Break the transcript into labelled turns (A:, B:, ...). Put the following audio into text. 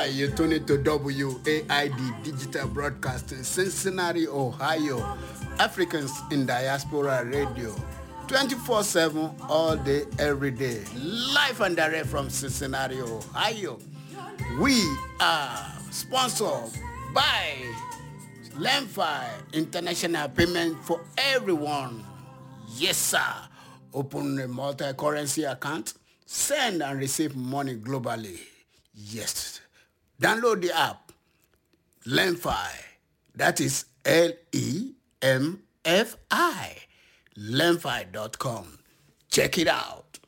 A: You tune into WAID Digital Broadcasting, Cincinnati, Ohio. Africans in Diaspora Radio. 24/7, all day, every day. Live and direct from Cincinnati, Ohio. We are sponsored by Lemfi International Payment for Everyone. Yes, sir. Open a multi-currency account. Send and receive money globally. Yes. Download the app. Lemfi. That is Lemfi. Lemfi.com. Check it out.